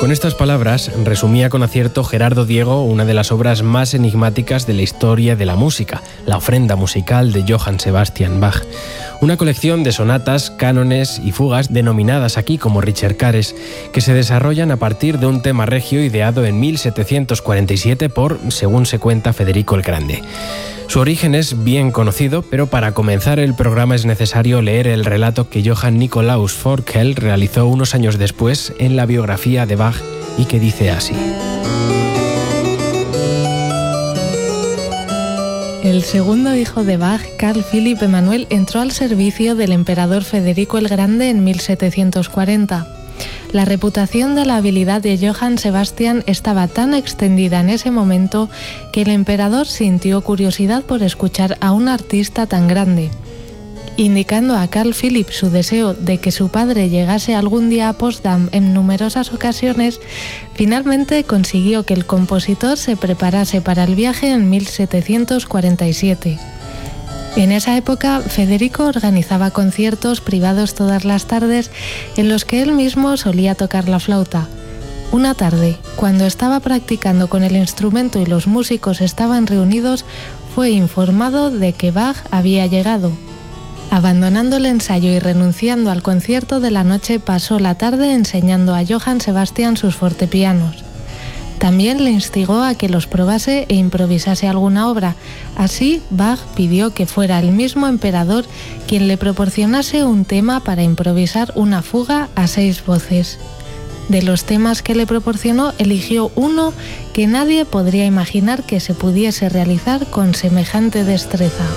Con estas palabras resumía con acierto Gerardo Diego una de las obras más enigmáticas de la historia de la música, la ofrenda musical de Johann Sebastian Bach. Una colección de sonatas, cánones y fugas denominadas aquí como Ricercares, que se desarrollan a partir de un tema regio ideado en 1747 por, según se cuenta, Federico el Grande. Su origen es bien conocido, pero para comenzar el programa es necesario leer el relato que Johann Nikolaus Forkel realizó unos años después en la biografía de Bach y que dice así. El segundo hijo de Bach, Carl Philipp Emanuel, entró al servicio del emperador Federico el Grande en 1740. La reputación de la habilidad de Johann Sebastian estaba tan extendida en ese momento que el emperador sintió curiosidad por escuchar a un artista tan grande. Indicando a Carl Philipp su deseo de que su padre llegase algún día a Potsdam en numerosas ocasiones, finalmente consiguió que el compositor se preparase para el viaje en 1747. En esa época, Federico organizaba conciertos privados todas las tardes en los que él mismo solía tocar la flauta. Una tarde, cuando estaba practicando con el instrumento y los músicos estaban reunidos, fue informado de que Bach había llegado. Abandonando el ensayo y renunciando al concierto de la noche, pasó la tarde enseñando a Johann Sebastian sus fortepianos. También le instigó a que los probase e improvisase alguna obra. Así, Bach pidió que fuera el mismo emperador quien le proporcionase un tema para improvisar una fuga a 6 voces. De los temas que le proporcionó, eligió uno que nadie podría imaginar que se pudiese realizar con semejante destreza.